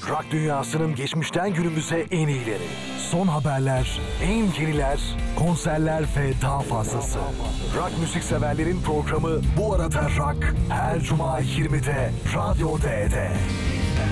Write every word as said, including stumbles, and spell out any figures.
Rock dünyasının geçmişten günümüze en iyileri. Son haberler, en yeniler, konserler ve daha fazlası. Rock müzik severlerin programı Bu Arada Rock. Her cuma yirmide Radyo D'de.